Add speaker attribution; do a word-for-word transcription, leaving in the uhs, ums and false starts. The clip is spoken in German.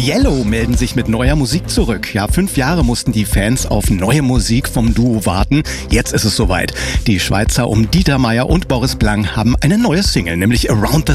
Speaker 1: Yellow melden sich mit neuer Musik zurück. Ja, fünf Jahre mussten die Fans auf neue Musik vom Duo warten. Jetzt ist es soweit. Die Schweizer um Dieter Meier und Boris Blank haben eine neue Single, nämlich Around the